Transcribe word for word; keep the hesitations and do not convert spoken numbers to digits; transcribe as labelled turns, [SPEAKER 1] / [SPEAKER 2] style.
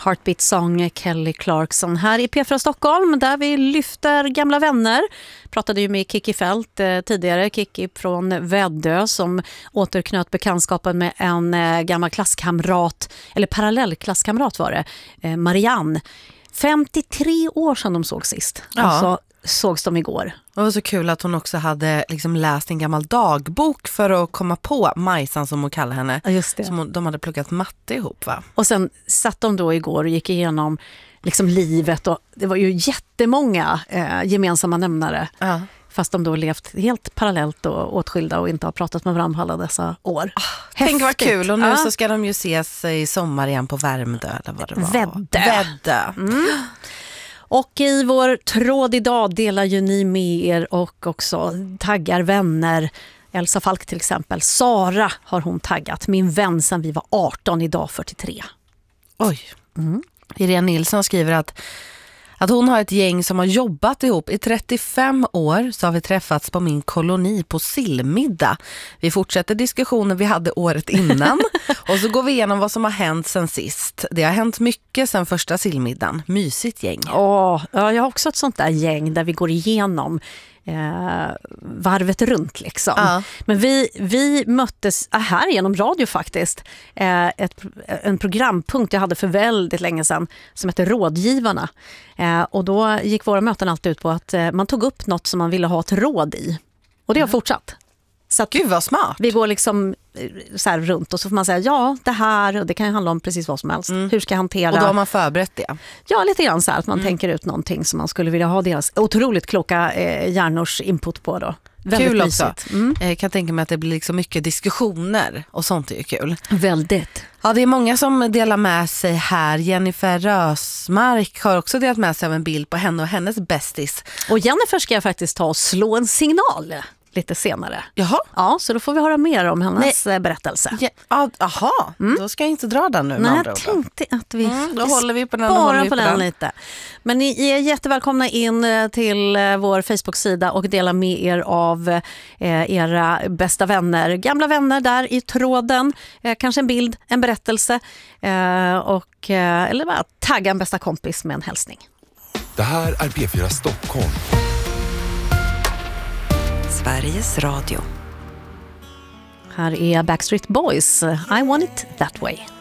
[SPEAKER 1] Heartbeat Song, Kelly Clarkson här i P fyra Stockholm där vi lyfter gamla vänner. Pratade ju med Kiki Fält eh, tidigare, Kiki från Väddö som återknöt bekantskapen med en eh, gammal klasskamrat, eller parallellklasskamrat var det, eh, Marianne. femtiotre år sedan de såg sist.
[SPEAKER 2] Ja.
[SPEAKER 1] Alltså sågs de igår.
[SPEAKER 2] Det var så kul att hon också hade liksom läst en gammal dagbok för att komma på Majsan som hon kallar henne.
[SPEAKER 1] Ja, just det.
[SPEAKER 2] Som hon, de hade pluggat matte ihop, va?
[SPEAKER 1] Och sen satt de då igår och gick igenom liksom livet och det var ju jättemånga eh, gemensamma nämnare.
[SPEAKER 2] Ja.
[SPEAKER 1] Fast de då levt helt parallellt och åtskilda och inte har pratat med varandra alla dessa år.
[SPEAKER 2] Oh, tänk vad kul. Och nu
[SPEAKER 1] ja.
[SPEAKER 2] så ska de ju ses i sommar igen på Värmdö eller vad det var.
[SPEAKER 1] Väddö.
[SPEAKER 2] Väddö.
[SPEAKER 1] Mm. Och i vår tråd idag delar ju ni med er och också taggar vänner. Elsa Falk till exempel. Sara har hon taggat. Min vän sen vi var arton, idag fyrtiotre.
[SPEAKER 2] Oj. Mm. Irene Nilsson skriver att Att hon har ett gäng som har jobbat ihop i trettiofem år, så har vi träffats på min koloni på sillmiddag. Vi fortsätter diskussionen vi hade året innan och så går vi igenom vad som har hänt sen sist. Det har hänt mycket sen första sillmiddagen. Mysigt gäng.
[SPEAKER 1] Åh, ja, jag har också ett sånt där gäng där vi går igenom eh, varvet runt liksom.
[SPEAKER 2] Ja.
[SPEAKER 1] Men vi, vi möttes äh, här genom radio faktiskt. Eh, ett, en programpunkt jag hade för väldigt länge sedan som heter Rådgivarna. Eh, och då gick våra möten alltid ut på att eh, man tog upp något som man ville ha ett råd i. Och det har fortsatt. Så att
[SPEAKER 2] Gud vad smart.
[SPEAKER 1] vi går liksom så här runt och så får man säga ja, det här, och det kan ju handla om precis vad som helst. Mm. Hur ska jag hantera?
[SPEAKER 2] Och då har man förberett det.
[SPEAKER 1] Ja, lite grann så här att man mm. tänker ut någonting som man skulle vilja ha deras otroligt kloka eh, hjärnors input på då. Väldigt
[SPEAKER 2] kul
[SPEAKER 1] mysigt.
[SPEAKER 2] också. Mm. Jag kan tänka mig att det blir liksom mycket diskussioner och sånt är ju kul.
[SPEAKER 1] Väldigt.
[SPEAKER 2] Ja, det är många som delar med sig här. Jennifer Rösmark har också delat med sig av en bild på henne och hennes bästis.
[SPEAKER 1] Och Jennifer ska jag faktiskt ta och slå en signal lite senare.
[SPEAKER 2] Jaha.
[SPEAKER 1] Ja, så då får vi höra mer om hennes Nej. berättelse.
[SPEAKER 2] Ja, aha, mm. då ska jag inte dra den nu.
[SPEAKER 1] Nej, jag tänkte att vi
[SPEAKER 2] mm, då håller vi på den,
[SPEAKER 1] bara
[SPEAKER 2] vi
[SPEAKER 1] på, på den, den lite. Men ni är jättevälkomna in till vår Facebook-sida och dela med er av eh, era bästa vänner. Gamla vänner där i tråden. Eh, kanske en bild, en berättelse. Eh, och, eh, eller bara tagga en bästa kompis med en hälsning.
[SPEAKER 3] Det här är P fyra Stockholm.
[SPEAKER 4] Sveriges Radio.
[SPEAKER 1] Här är Backstreet Boys, I Want It That Way.